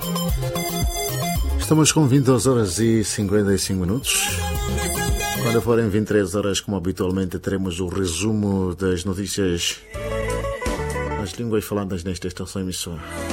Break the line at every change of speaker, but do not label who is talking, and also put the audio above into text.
Estamos com 22 horas e 55 minutos. Quando forem 23 horas, como habitualmente, teremos o resumo das notícias nas línguas faladas nesta estação emissora.